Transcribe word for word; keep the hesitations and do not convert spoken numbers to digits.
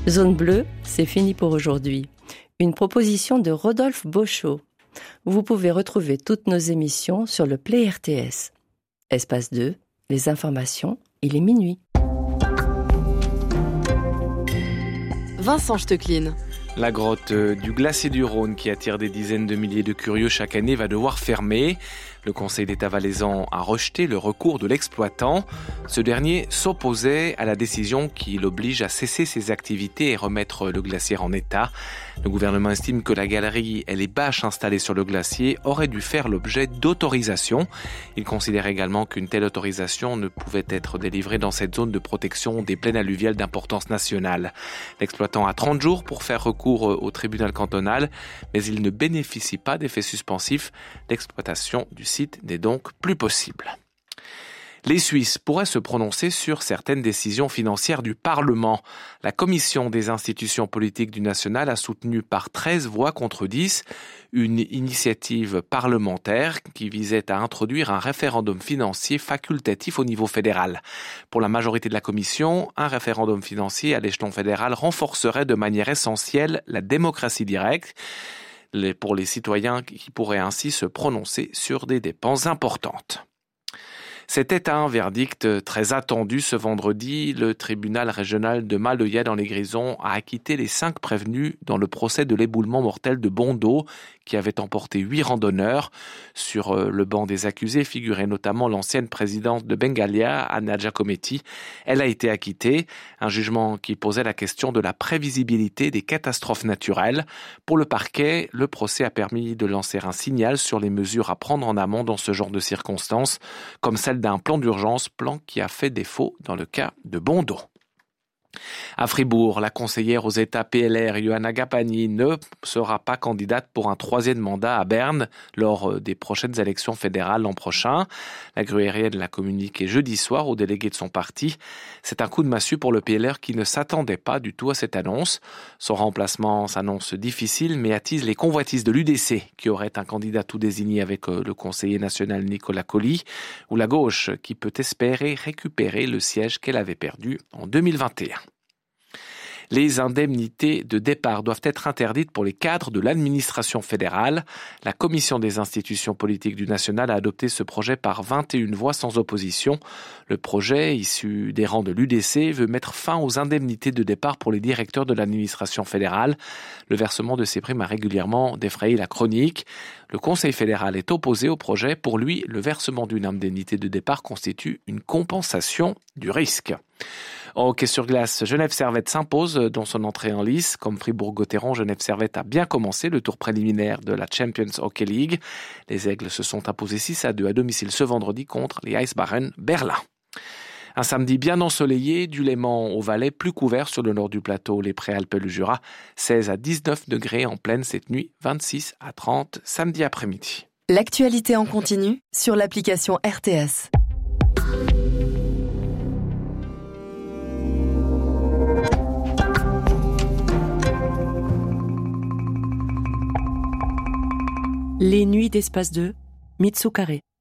Zone bleue, c'est fini pour aujourd'hui. Une proposition de Rodolphe Beauchot. Vous pouvez retrouver toutes nos émissions sur le Play R T S. Espace deux, les informations, il est minuit. Vincent Stecklin. La grotte du glacier du Rhône, qui attire des dizaines de milliers de curieux chaque année, va devoir fermer. Le Conseil d'État valaisan a rejeté le recours de l'exploitant. Ce dernier s'opposait à la décision qui l'oblige à cesser ses activités et remettre le glacier en état. Le gouvernement estime que la galerie et les bâches installées sur le glacier auraient dû faire l'objet d'autorisation. Il considère également qu'une telle autorisation ne pouvait être délivrée dans cette zone de protection des plaines alluviales d'importance nationale. L'exploitant a trente jours pour faire recours au tribunal cantonal, mais il ne bénéficie pas d'effet suspensif. L'exploitation du site n'est donc plus possible. Les Suisses pourraient se prononcer sur certaines décisions financières du Parlement. La Commission des institutions politiques du national a soutenu par treize voix contre dix une initiative parlementaire qui visait à introduire un référendum financier facultatif au niveau fédéral. Pour la majorité de la Commission, un référendum financier à l'échelon fédéral renforcerait de manière essentielle la démocratie directe pour les citoyens qui pourraient ainsi se prononcer sur des dépenses importantes. C'était un verdict très attendu ce vendredi. Le tribunal régional de Maloya dans les Grisons a acquitté les cinq prévenus dans le procès de l'éboulement mortel de Bondo qui avait emporté huit randonneurs. Sur le banc des accusés figurait notamment l'ancienne présidente de Bengalia, Anna Giacometti. Elle a été acquittée, un jugement qui posait la question de la prévisibilité des catastrophes naturelles. Pour le parquet, le procès a permis de lancer un signal sur les mesures à prendre en amont dans ce genre de circonstances, comme celle d'un plan d'urgence, plan qui a fait défaut dans le cas de Bondo. À Fribourg, la conseillère aux États P L R, Johanna Gapani, ne sera pas candidate pour un troisième mandat à Berne lors des prochaines élections fédérales l'an prochain. La gruérienne l'a communiqué jeudi soir aux délégués de son parti. C'est un coup de massue pour le P L R qui ne s'attendait pas du tout à cette annonce. Son remplacement s'annonce difficile, mais attise les convoitises de l'U D C, qui aurait un candidat tout désigné avec le conseiller national Nicolas Colli, ou la gauche, qui peut espérer récupérer le siège qu'elle avait perdu en deux mille vingt et un. Les indemnités de départ doivent être interdites pour les cadres de l'administration fédérale. La Commission des institutions politiques du national a adopté ce projet par vingt et une voix sans opposition. Le projet, issu des rangs de l'U D C, veut mettre fin aux indemnités de départ pour les directeurs de l'administration fédérale. Le versement de ces primes a régulièrement défrayé la chronique. Le Conseil fédéral est opposé au projet. Pour lui, le versement d'une indemnité de départ constitue une compensation du risque. En hockey sur glace, Genève Servette s'impose dans son entrée en lice. Comme Fribourg-Gotteron, Genève Servette a bien commencé le tour préliminaire de la Champions Hockey League. Les Aigles se sont imposés six à deux à domicile ce vendredi contre les Eisbären Berlin. Un samedi bien ensoleillé, du Léman au Valais, plus couvert sur le nord du plateau, les Préalpes et le Jura. seize à dix-neuf degrés en pleine cette nuit, vingt-six à trente samedi après-midi. L'actualité en continu sur l'application R T S. Les nuits d'Espace deux, Mitsu Carré.